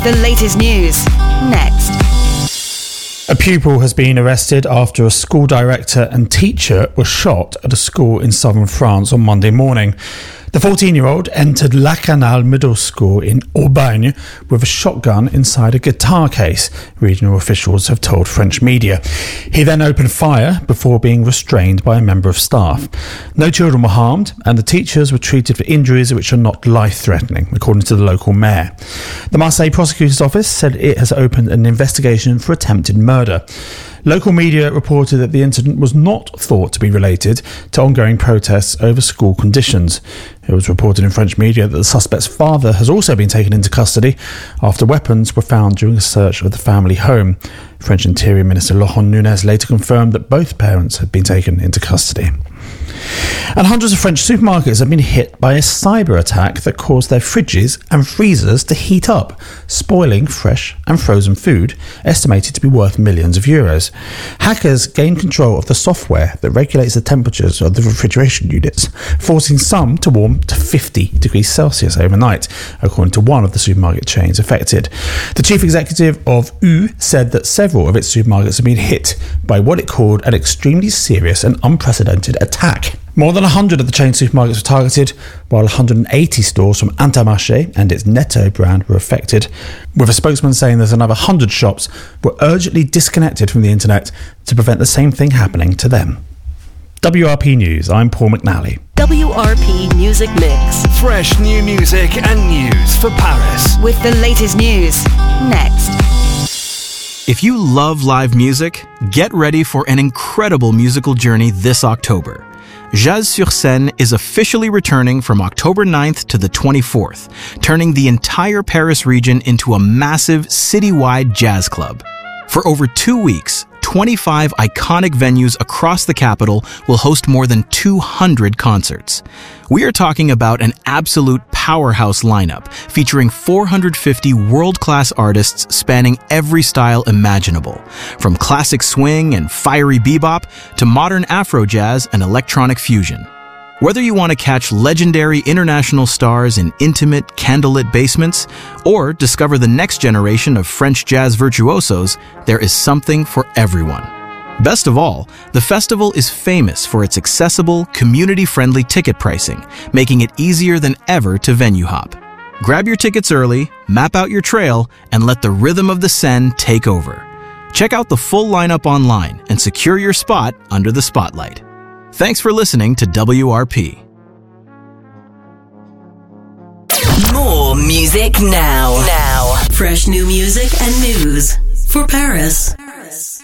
the latest news, next. A pupil has been arrested after a school director and teacher were shot at a school in southern France on Monday morning. The 14-year-old entered La Canale Middle School in Aubagne with a shotgun inside a guitar case, regional officials have told French media. He then opened fire before being restrained by a member of staff. No children were harmed, and the teachers were treated for injuries which are not life-threatening, according to the local mayor. The Marseille prosecutor's office said it has opened an investigation for attempted murder. Local media reported that the incident was not thought to be related to ongoing protests over school conditions. It was reported in French media that the suspect's father has also been taken into custody after weapons were found during a search of the family home. French Interior Minister Laurent Nunez later confirmed that both parents had been taken into custody. And hundreds of French supermarkets have been hit by a cyber attack that caused their fridges and freezers to heat up, spoiling fresh and frozen food, estimated to be worth millions of euros. Hackers gained control of the software that regulates the temperatures of the refrigeration units, forcing some to warm to 50 degrees Celsius overnight, according to one of the supermarket chains affected. The chief executive of U said that several of its supermarkets have been hit by what it called an extremely serious and unprecedented attack. More than 100 of the chain supermarkets were targeted, while 180 stores from Intermarché and its Netto brand were affected, with a spokesman saying that another 100 shops were urgently disconnected from the internet to prevent the same thing happening to them. WRP News, I'm Paul McNally. WRP Music Mix. Fresh new music and news for Paris. With the latest news, next. If you love live music, get ready for an incredible musical journey this October. Jazz sur Scène is officially returning from October 9th to the 24th, turning the entire Paris region into a massive citywide jazz club. For over 2 weeks, 25 iconic venues across the capital will host more than 200 concerts. We are talking about an absolute powerhouse lineup featuring 450 world-class artists spanning every style imaginable, from classic swing and fiery bebop to modern Afro jazz and electronic fusion. Whether you want to catch legendary international stars in intimate, candlelit basements or discover the next generation of French jazz virtuosos, there is something for everyone. Best of all, the festival is famous for its accessible, community-friendly ticket pricing, making it easier than ever to venue hop. Grab your tickets early, map out your trail, and let the rhythm of the Seine take over. Check out the full lineup online and secure your spot under the spotlight. Thanks for listening to WRP. More music now. Fresh new music and news for Paris.